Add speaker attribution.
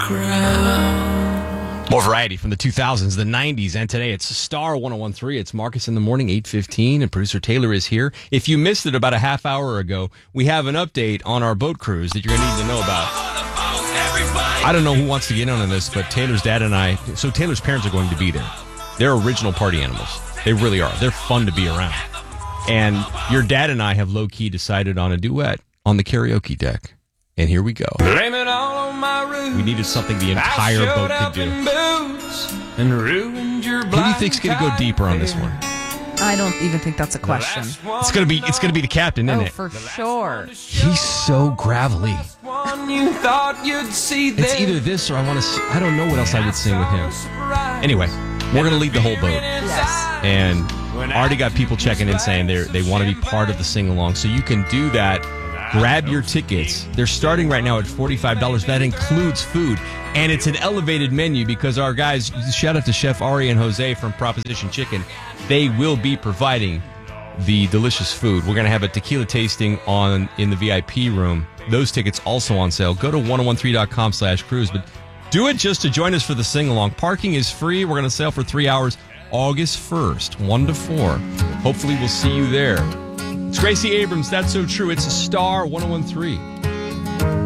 Speaker 1: crowd.
Speaker 2: More variety from the 2000s, the 90s, and today. It's Star 1013. It's Marcus in the Morning, 8:15, and producer Taylor is here. If you missed it about a half hour ago, we have an update on our boat cruise that you're going to need to know about. I don't know who wants to get in on this, but Taylor's dad and I, so Taylor's parents are going to be there. They're original party animals. They really are. They're fun to be around. And your dad and I have low-key decided on a duet on the karaoke deck. And here we go.
Speaker 1: Blame it all on my roots.
Speaker 2: We needed something the entire boat could do.
Speaker 1: And ruined your
Speaker 2: Who do you think's going to go deeper on this one?
Speaker 3: I don't even think that's a question.
Speaker 2: It's going to be the captain, isn't
Speaker 3: Oh,
Speaker 2: it?
Speaker 3: for sure.
Speaker 2: He's so gravelly.
Speaker 1: You thought you'd see
Speaker 2: It's either this or I want to. I don't know what else I would sing with him. Anyway, we're going to lead the whole boat.
Speaker 3: Yes.
Speaker 2: And already got people checking in saying they want to be part of the sing-along. So you can do that. Grab your tickets. They're starting right now at $45. That includes food. And it's an elevated menu because our guys, shout out to Chef Ari and Jose from Proposition Chicken, they will be providing the delicious food. We're going to have a tequila tasting in the VIP room. Those tickets also on sale. Go to 1013.com/cruise. But do it just to join us for the sing-along. Parking is free. We're going to sail for 3 hours, August 1st, 1 to 4. Hopefully we'll see you there. It's Gracie Abrams, That's So True. It's a Star 1013.